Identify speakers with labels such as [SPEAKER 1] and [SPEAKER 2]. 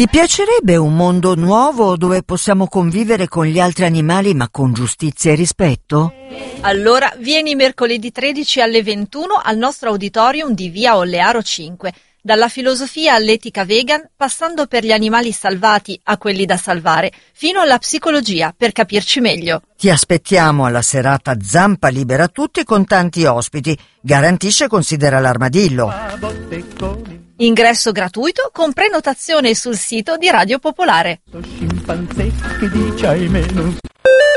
[SPEAKER 1] Ti piacerebbe un mondo nuovo dove possiamo convivere con gli altri animali ma con giustizia e rispetto?
[SPEAKER 2] Allora vieni mercoledì 13 alle 21 al nostro auditorium di via Ollearo 5. Dalla filosofia all'etica vegan, passando per gli animali salvati a quelli da salvare, fino alla psicologia per capirci meglio.
[SPEAKER 1] Ti aspettiamo alla serata Zampa Libera Tutti con tanti ospiti. Garantisce Considera l'armadillo.
[SPEAKER 2] Ingresso gratuito con prenotazione sul sito di Radio Popolare.
[SPEAKER 3] Scimpanzé che dice ai meno.